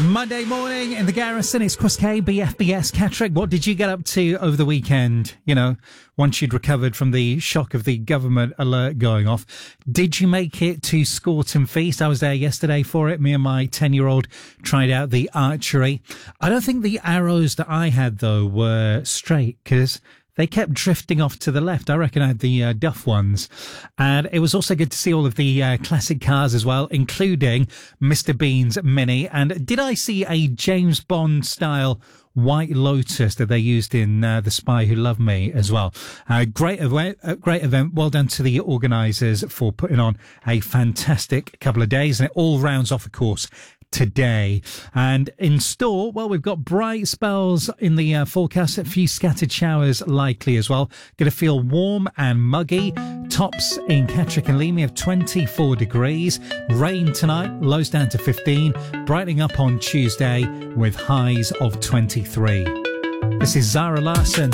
Monday morning in the Garrison, it's Chris K, BFBS. Catrick, what did you get up to over the weekend? You know, once you'd recovered from the shock of the government alert going off. Did you make it to Scorton Feast? I was there yesterday for it. Me and my 10-year-old tried out the archery. I don't think the arrows that I had, though, were straight, because they kept drifting off to the left. I reckon I had the Duff ones. And it was also good to see all of the classic cars as well, including Mr. Bean's Mini. And did I see a James Bond-style White Lotus that they used in The Spy Who Loved Me as well? Great event. Well done to the organisers for putting on a fantastic couple of days. And it all rounds off, of course, today. And in store, well, we've got bright spells in the forecast, a few scattered showers likely as well. Going to feel warm and muggy. Tops in Catrick and Leamy of 24 degrees. Rain tonight, lows down to 15. Brightening up on Tuesday with highs of 23. This is Zara Larsson.